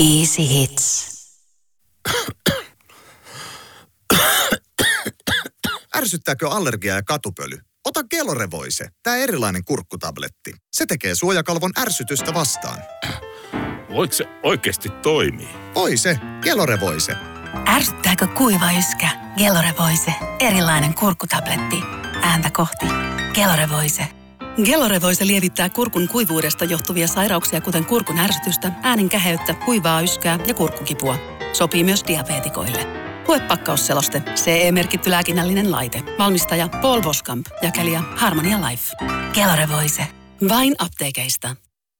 Easy Hits. Ärsyttääkö allergia ja katupöly? Ota Gelore-voise, tää erilainen kurkkutabletti. Se tekee suojakalvon ärsytystä vastaan. Voiko se oikeasti toimii? Voi se, Gelore-voise. Ärsyttääkö kuiva yskä? Gelore-voise, erilainen kurkkutabletti. Ääntä kohti. Gelore-voise. Gelore-voise lievittää kurkun kuivuudesta johtuvia sairauksia, kuten kurkun ärsytystä, äänen käheyttä, kuivaa yskää ja kurkkukipua. Sopii myös diabeetikoille. Lue pakkausseloste. CE-merkitty lääkinnällinen laite. Valmistaja Paul Voskamp. Jakelija Harmonia Life. Gelore-voise. Vain apteekeista.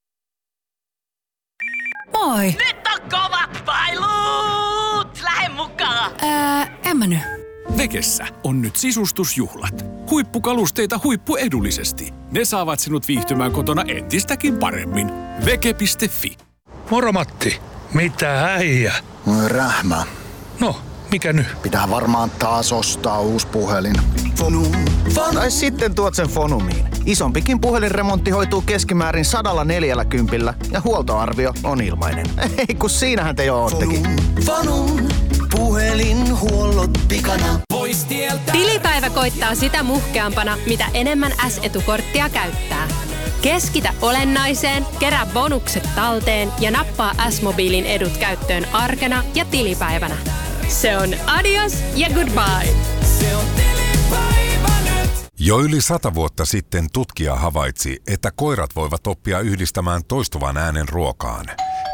Moi! Nyt on kovat pailut! Lähde mukaan! En mä nyt. Vekessä on nyt sisustusjuhlat. Huippukalusteita huippuedullisesti. Ne saavat sinut viihtymään kotona entistäkin paremmin. Veke.fi. Moro Matti, mitä äijä? Rähmä. No, mikä nyt? Pitää varmaan taas ostaa uusi puhelin. Tai sitten tuot sen Fonumiin. Isompikin puhelinremontti hoituu keskimäärin 140 ja huoltoarvio on ilmainen. Ei kun siinähän te jo oottekin. Fonum, puhelinhuollot pikana. Tilipäivä koittaa sitä muhkeampana, mitä enemmän S-etukorttia käyttää. Keskitä olennaiseen, kerää bonukset talteen ja nappaa S-mobiilin edut käyttöön arkena ja tilipäivänä. Se on adios ja goodbye. Se on tilipäivä nyt. Jo yli 100 vuotta sitten tutkija havaitsi, että koirat voivat oppia yhdistämään toistuvan äänen ruokaan.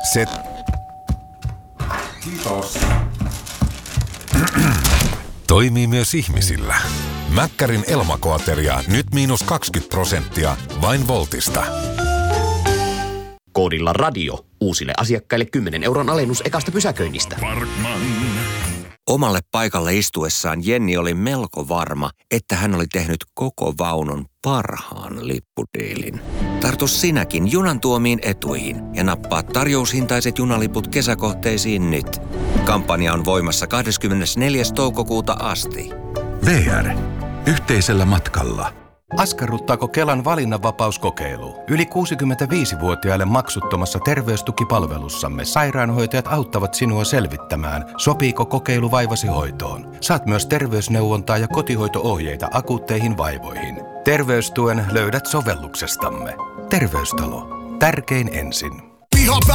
Kiitos. Toimii myös ihmisillä. Mäkkärin Elmakoateria nyt -20% vain Voltista. Koodilla radio. Uusille asiakkaille 10 € alennus ekasta pysäköinnistä. Omalle paikalle istuessaan Jenni oli melko varma, että hän oli tehnyt koko vaunon parhaan lippudiilin. Tartu sinäkin junan tuomiin etuihin ja nappaa tarjoushintaiset junaliput kesäkohteisiin nyt. Kampanja on voimassa 24. toukokuuta asti. VR. Yhteisellä matkalla. Askarruttaako Kelan valinnanvapauskokeilu? Yli 65-vuotiaille maksuttomassa terveystukipalvelussamme sairaanhoitajat auttavat sinua selvittämään, sopiiko kokeilu vaivasi hoitoon. Saat myös terveysneuvontaa ja kotihoito-ohjeita akuutteihin vaivoihin. Terveystuen löydät sovelluksestamme. Terveystalo. Tärkein ensin.